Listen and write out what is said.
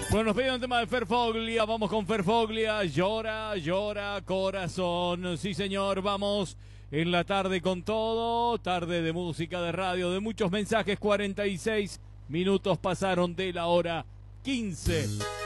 Bueno, nos piden un tema de Fer Foglia. Vamos con Fer Foglia. Llora, llora, corazón. Sí, señor, vamos en la tarde con todo. Tarde de música, de radio, de muchos mensajes. 46 minutos pasaron de la hora 15.